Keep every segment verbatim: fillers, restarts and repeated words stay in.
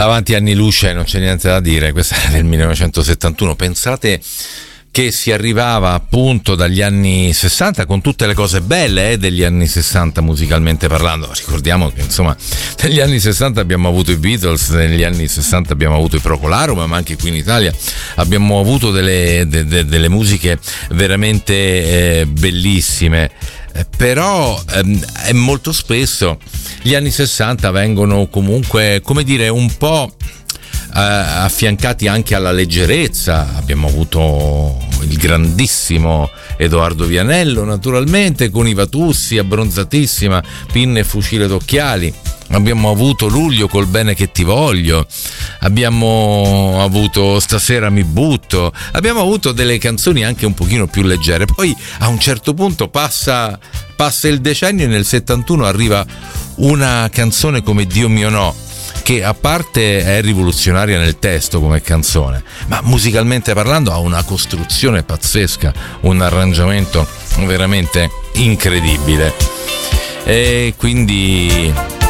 avanti anni luce, non c'è niente da dire. Questa è del millenovecentosettantuno. Pensate che si arrivava appunto dagli anni sessanta con tutte le cose belle eh, degli anni sessanta musicalmente parlando. Ricordiamo che insomma negli anni sessanta abbiamo avuto i Beatles, negli anni sessanta abbiamo avuto i Procolarum, ma anche qui in Italia abbiamo avuto delle, de, de, delle musiche veramente eh, bellissime. Eh, però ehm, è molto spesso gli anni sessanta vengono comunque, come dire, un po' Uh, affiancati anche alla leggerezza. Abbiamo avuto il grandissimo Edoardo Vianello, naturalmente, con Iva Tussi, abbronzatissima, pinne e fucile d'occhiali. Abbiamo avuto Luglio col Bene che ti voglio, abbiamo avuto Stasera mi butto, abbiamo avuto delle canzoni anche un pochino più leggere. Poi a un certo punto passa, passa il decennio e nel settantuno arriva una canzone come Dio mio no, che a parte è rivoluzionaria nel testo come canzone, ma musicalmente parlando ha una costruzione pazzesca, un arrangiamento veramente incredibile. E quindi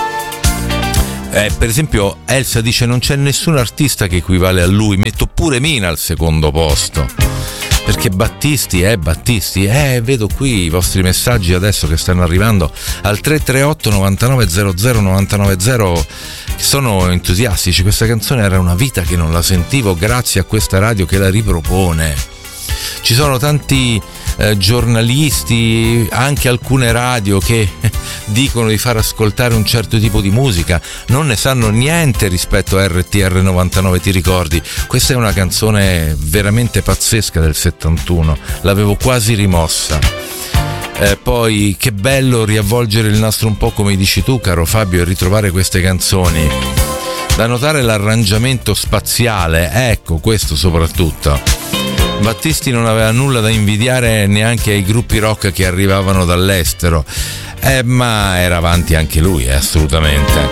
eh, per esempio Elsa dice: non c'è nessun artista che equivale a lui, metto pure Mina al secondo posto, perché Battisti è eh, Battisti, eh, vedo qui i vostri messaggi adesso che stanno arrivando al tre tre otto novantanove zero zero novantanove zero, che sono entusiastici. Questa canzone era una vita che non la sentivo, grazie a questa radio che la ripropone. Ci sono tanti eh, giornalisti, anche alcune radio, che dicono di far ascoltare un certo tipo di musica, non ne sanno niente rispetto a R T R novantanove, ti ricordi? Questa è una canzone veramente pazzesca del settantuno, l'avevo quasi rimossa. Eh, poi che bello riavvolgere il nastro un po', come dici tu, caro Fabio, e ritrovare queste canzoni. Da notare l'arrangiamento spaziale, ecco, questo soprattutto. Battisti non aveva nulla da invidiare neanche ai gruppi rock che arrivavano dall'estero, eh, ma era avanti anche lui, eh, assolutamente.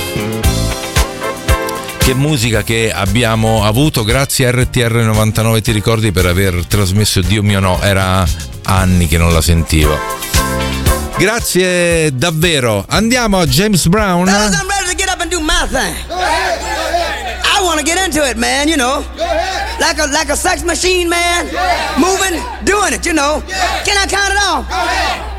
Che musica che abbiamo avuto, grazie a R T R novantanove, ti ricordi, per aver trasmesso Dio mio no, era anni che non la sentivo. Grazie davvero. Andiamo a James Brown. Fellas, I'm ready to get up and do my thing. Go ahead, go ahead. I want to get into it, man, you know. Go ahead. Like a like a sex machine, man. Yeah. Moving, doing it, you know. Yeah. Can I count it off? Go ahead.